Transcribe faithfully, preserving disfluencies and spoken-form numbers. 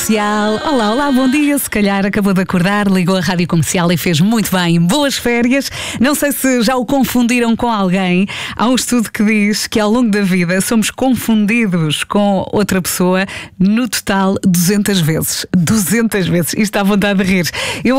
Comercial. Olá, olá, bom dia. Se calhar acabou de acordar, ligou a Rádio Comercial e fez muito bem. Boas férias. Não sei se já o confundiram com alguém. Há um estudo que diz que ao longo da vida somos confundidos com outra pessoa no total duzentas vezes. duzentas vezes. Isto dá vontade de rir. Eu